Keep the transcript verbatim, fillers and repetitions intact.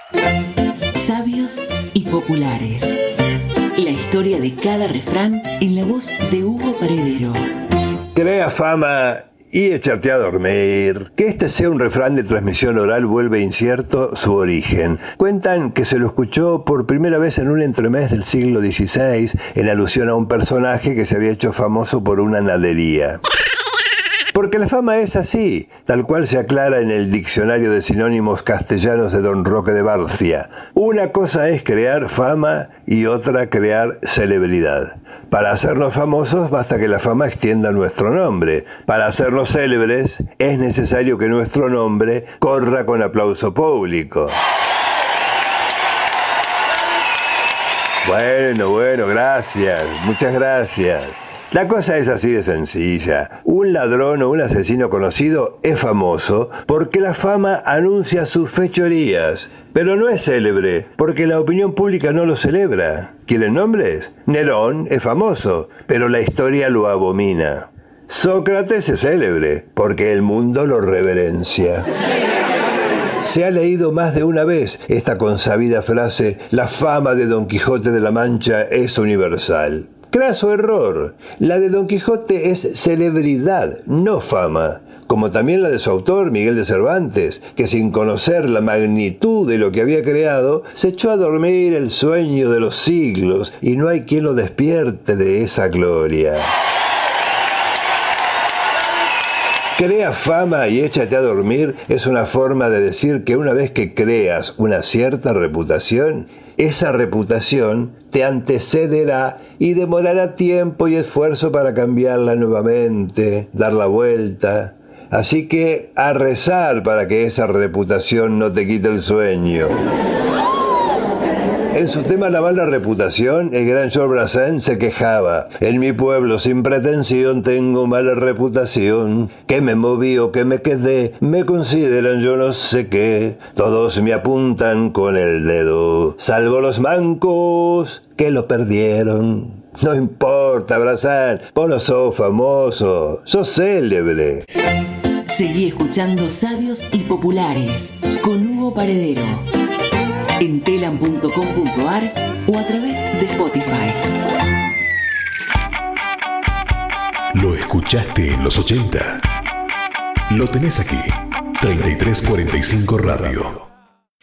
Sabios y populares. La historia de cada refrán en la voz de Hugo Paredero. Crea fama y échate a dormir. Que este sea un refrán de transmisión oral vuelve incierto su origen. Cuentan que se lo escuchó por primera vez en un entremés del siglo dieciséis en alusión a un personaje que se había hecho famoso por una nadería. Porque la fama es así, tal cual se aclara en el diccionario de sinónimos castellanos de Don Roque de Barcia. Una cosa es crear fama y otra crear celebridad. Para hacernos famosos basta que la fama extienda nuestro nombre. Para hacernos célebres es necesario que nuestro nombre corra con aplauso público. Bueno, bueno, gracias, muchas gracias. La cosa es así de sencilla. Un ladrón o un asesino conocido es famoso porque la fama anuncia sus fechorías. Pero no es célebre, porque la opinión pública no lo celebra. ¿Quieren nombres? Nerón es famoso, pero la historia lo abomina. Sócrates es célebre, porque el mundo lo reverencia. Se ha leído más de una vez esta consabida frase: la fama de Don Quijote de la Mancha es universal. Craso error. La de Don Quijote es celebridad, no fama. Como también la de su autor, Miguel de Cervantes, que sin conocer la magnitud de lo que había creado, se echó a dormir el sueño de los siglos y no hay quien lo despierte de esa gloria. Crea fama y échate a dormir es una forma de decir que una vez que creas una cierta reputación, esa reputación te antecederá y demorará tiempo y esfuerzo para cambiarla nuevamente, dar la vuelta. Así que a rezar para que esa reputación no te quite el sueño. En su tema La mala reputación, el gran Georges Brassens se quejaba: en mi pueblo sin pretensión tengo mala reputación, que me moví o que me quedé, me consideran yo no sé qué, todos me apuntan con el dedo, salvo los mancos que lo perdieron. No importa, Brassens, vos no sos famoso, sos célebre. Seguí escuchando Sabios y Populares con Hugo Paredero en telam punto com punto ar o a través de Spotify. ¿Lo escuchaste en los ochenta? Lo tenés aquí. treinta y tres cuarenta y cinco Radio.